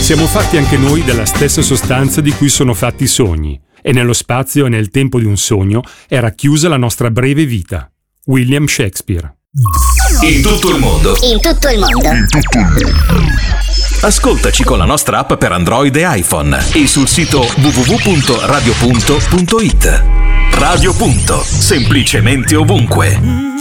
Siamo fatti anche noi della stessa sostanza di cui sono fatti i sogni, e nello spazio e nel tempo di un sogno è racchiusa la nostra breve vita. William Shakespeare. In tutto il mondo. In tutto il mondo. In tutto il mondo. Ascoltaci con la nostra app per Android e iPhone e sul sito www.radio.it. Radio Punto, semplicemente ovunque.